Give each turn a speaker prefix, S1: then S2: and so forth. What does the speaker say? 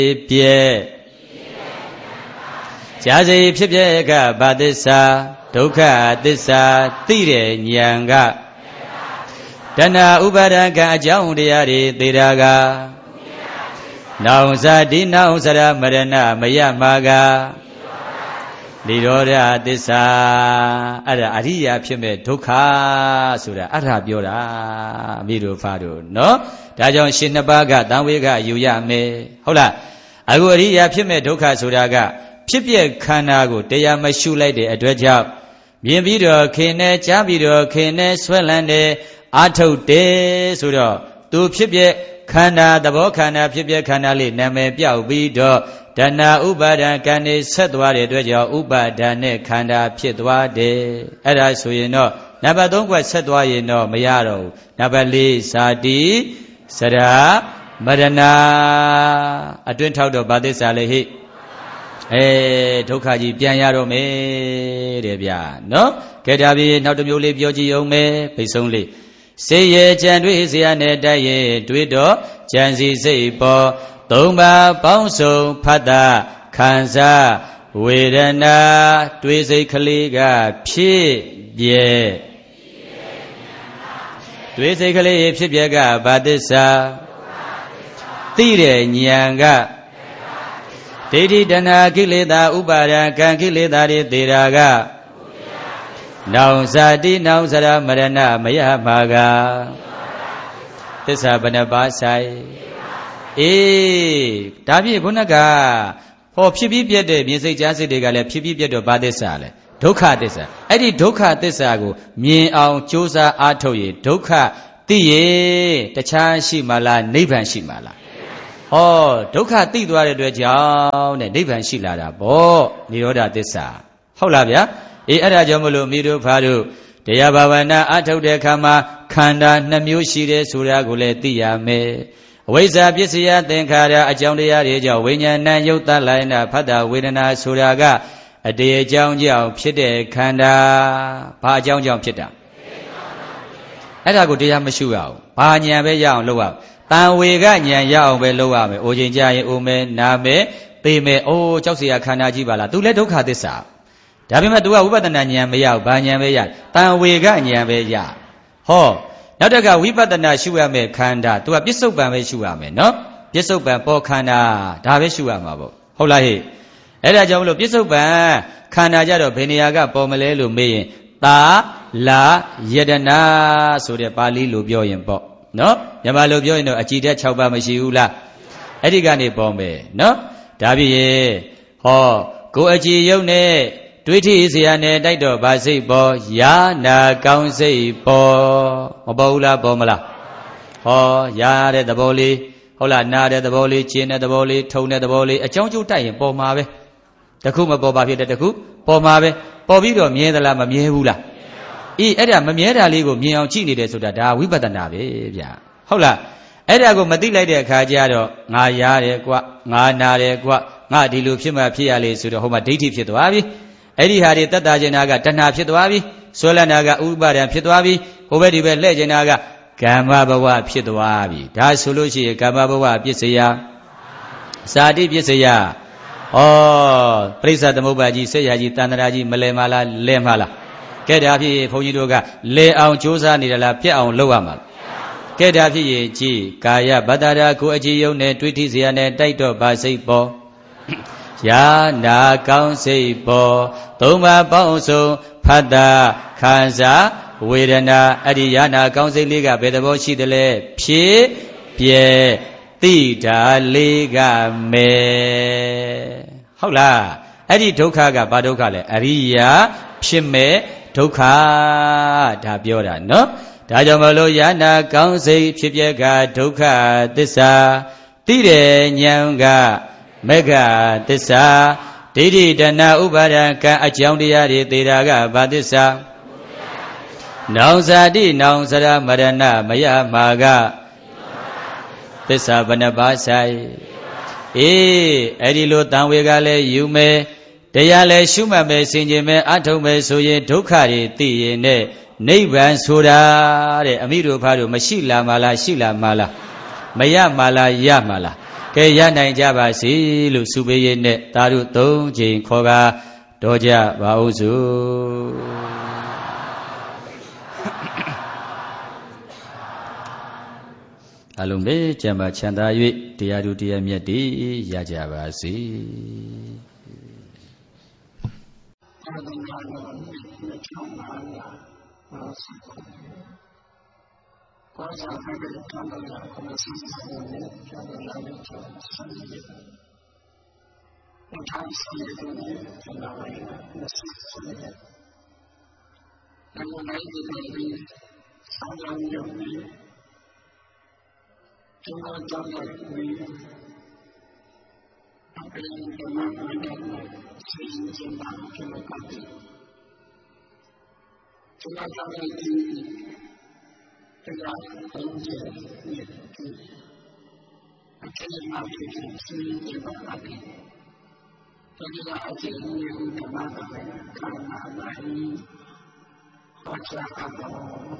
S1: ပြကြာစေဖြစ်ပြကဘာသစ္စာဒုက္ခသစ္စာသိတဲ့ဉာဏ်ကတဏှာဥပါဒံကံအကြောင်းတရားတွေသိတာကနောင်ဇာတိနောင်စရမရဏမယမာကနိရောဓသစ္စာအဲ့ဒါအရိယာဖြစ်မဲ့ဒုက္ခဆိုတာအဲ့ဒါပြောတာအမိတို့ဖာတို့နော်ဒါကြောင့်ရှင်နှစ်ပါးကတန်ဝေကယူရမယ်ဟုတ်လားအခုအရိယာဖြစ်မဲ့ဒုက္ခဆိုတာကဖြစ်ပြခန္ဓာကိုတရားမရှုလိုက်တဲ့အတွက်ကြောင့်မြင်ပြီးတော့ခင်နဲ့ကြားပြီးတော့ခင်နဲ့ဆွဲလန်းတယ်အာထုတ်တယ်ဆိုတော့သူဖြစ်ပြခန္ဓာသဘောခန္ဓာဖြစ်ပြခန္ဓာလေးနာမည်ပြောက်ပြီးတော့တဏှာဥပါဒံကံနေဆက်သွားတဲ့အတွက်ကြောင့်ဥပါဒံနဲ့ခန္ဓာဖြစ်သွားတယ်အဲ့ဒါဆိုရင်တော့နံပါတ်3ကဆက်သွားရင်တော့မရတော့ဘူးနံပါတ်4ဇာတိစရာမရဏအတွင်းထောက်တော့ဗာသစ္စာလေဟိဒုက္ခကြီးပြန်ရတော့မယ်တဲ့ဗျာနော်ကဲဒါပြီးနောက်တစ်မျိုးလေးပြောကြည့်အောင်မယ်ဖိတ်ဆုံးလေးစေရကြံတွေးเสียနဲ့တိုက်ရင်တွေးတော့ကြံစီစိတ်ပေါ်သုံးပါးပေါင်းစုံဖတ်တာခံစားဝေဒနာတွေးစိတ်ကလေးကဖြစ်ပြဲတွေးစိတ်ကလေးဖြစ်ပြဲကဘာသစ္စာသိတဲ့ဉာဏ်ကဒိဋ္ဌိတဏှာကိလေသာဥပါဒံကံကိလေသာတွေသေတာကနောင်ဇာတိနောင်စရမရဏမယမာကသစ္စာဘယ်နှပါးဆိုင်ဒါဖြင့်ခုနကဟောဖြစ်ပြီးပြတ်တဲ့မြင်စိတ်ကြားစိတ်တွေကလည်းဖြစ်ပြီးပြတ်တော့ဘာသစ္စာလဲဒုက္ခသစ္စာအဲ့ဒီဒုက္ခသစ္စာကိုမြင်အောင်ကြိုးစားအားထုတ်ရင်ဒုက္ခသိရင်တခြားရှိမှလားနိဗ္ဗာန်ရှိမှလားဟောဒုက္ခသိသွားတဲ့အတွက်ကြောင့်တဲ့နိဗ္ဗာန်ရှိလာတာဗောနိရောဓသစ္စာဟုတ်လားဗျာအဲ့ဒါကြောင့်မလို့မိတို့ဖာတို့တရားဘာဝနာအထုတ်တဲ့အခါမှာခန္ဓာ2မျိုးရှိတယ်ဆိုတာကိုလည်းသိရမယ်အဝိဇ္ဇာပစ္စယသင်္ခါရအကြောင်းတရားတွေကြောင့်ဝိညာဏယုတ်တလိုင်းနာဖတ်တာဝေဒနာဆိုတာကအတေအကြောင်းကြောင့်ဖြစ်တဲ့ခန္ဓာဘာအကြောင်းကြောင့်ဖြစ်တာအဲ့ဒါကိုတရားမရှုရအောင်ဘာဉာဏ်ပဲရအောင်လုပ်ရအောင်တန်ဝေကဉာဏ်ရအောင်ပဲလုပ်ရမယ်။အိုချိန်ကြရင်အိုမယ်နာမယ်သိမယ်။အိုးကြောက်เสียခန္ဓာကြီးပါလား။ तू လည်းဒုက္ခသစ္စာ။ဒါပေမဲ့ तू ကဝိပဿနာဉာဏ်မရဘူး။ဘာဉာဏ်ပဲရ။တန်ဝေကဉာဏ်ပဲရ။ဟောနောက်တကဝိပဿနာရှုရမယ်ခန္ဓာ तू ကပစ္စုပန်ပဲရှုရမယ်နော်။ပစ္စုပန်ပေါ်ခန္ဓာဒါပဲရှုရမှာပေါ့။ဟုတ်လားဟဲ့။အဲ့ဒါကြောင့်မလို့ပစ္စုပန်ခန္ဓာကြတော့ဘယ်နေရာကပေါ်မလဲလို့မေးရင်သာလာယတနာဆိုတဲ့ပါဠိလိုပြောရင်ပေါ့နော်မြန်မာလိုပြောရင်တော့အကြည်တက်6ပါးမရှိဘူးလားအဲ့ဒီကနေပေါ်မယ်နော်ဒါဖြစ်ရင်ဟောကိုအကြည်ယုံနဲ့တွေးထီးเสียနဲ့တိုက်တော့ဗာစိတ်ပေါ်ယာနာကောင်းစိတ်ပေါ်မပေါ်ဘူးလားပေါ်မလားဟောယာတဲ့သဘောလေးဟုတ်လားနာတဲ့သဘောလေးကျင်တဲ့သဘောလေးထုံတဲ့သဘောလေးအကြောင်းကျိုးတိုက်ရင်ပေါ်မှာပဲတခုမပေါ်ပါဖြစ်တဲ့တခုပေါ်မှာပဲပေါ်ပြီးတော့မြဲသလားမမြဲဘူးလားအဲ့ဒါမမြဲတာလေးကိုမြင်အောင်ကြည့်နေတယ်ဆိုတာဒါဝိပဿနာပဲဗျဟုတ်လားအဲ့ဒါကိုမသိလိုက်တဲ့အခါကျတော့ငါရတယ်ကွငါနာတယ်ကွငါဒီလိုဖြစ်မှဖြစ်ရလေဆိုတော့ဟိုမှာဒိဋ္ဌိဖြစ်သွားပြီအဲ့ဒီဟာတွေတတ်တာကျင်နာကတဏှာဖြစ်သွားပြီဆွဲလန်းတာကဥပါဒံဖြစ်သွားပြီဟိုဘက်ဒီဘက်လှည့်ကျင်တာကကမ္မဘဝဖြစ်သွားပြီဒါဆိုလို့ရှိရင်ကမ္မဘဝပစ္စယဇာတိပစ္စယဩပရိစ္ဆသမုပ္ပါကြီးဆက်ရကြီးတဏ္ဍရာကြီးမလဲမလားလဲမလားကဲဒါဖြစ်ဘုန်းကြီးတို့ကလဲအောင်ကြိုးစားနေတယ်လားပြက်အောင်လုပ်ရမှာကဲဒါဖြစ်ရင်ကြည်ကာယဗတ္တရာကိုအကြည်ယုံနဲ့တွေးထိစရာနဲ့တိုက်တော့ဗာစိတ်ပေါ်ယာနာကောင်းစိတ်ပေါ်သုံးပါးပေါင်းစုံဖတ်တာခံစားဝေဒနာအဲ့ဒီယာနာကောင်းစိတ်လေးကဘယ်သဘောရှိသလဲဖြစ်ပြဲတိတာလေးကမယ်ဟုတ်လားအဲ့ဒီဒုက္ခကဘာဒုက္ခလဲအရိယာဖြစ်မဲ့ဒုက္ခဒါပြောတာနော်ဒါကြောင့်မလို့ယာနာကောင်းစိတ်ဖြစ်ပြကဒုက္ခသစ္စာသိတဲ့ဉာဏ်ကမေဃသစ္စာဒိဋ္ဌိတဏှာဥပါဒံကံအကြောင်းတရားတွေသေတာကဘာသစ္စာနောင်ဇာတိနောင်စရမရဏမယမာကသစ္စာဘယ်နှပါးဆိုင်အဲ့ဒီလိုတန်ဝေကလည်းယူမယ်တရားလည်းရှုမှတ်မယ်ဆင်ခြင်မယ်အထုတ်မယ်ဆိုရင်ဒုက္ခတွေသိရင်နဲ့နိဗ္ဗာန်ဆိုတာတဲ့အမိတို့ဖားတို့မရှိလာမလားရှိလာမလားမရမလားရမလားကဲရနိုင်ကြပါစေလို့ဆုပေးရတဲ့သာဓု3ချိန်ခေါ်ကားတော်ကြပါဦးစို့အလုံးပဲကျမ်းပါချမ်းသာ၍တရားဓုတရားမြတ်တည်ရကြပါစေ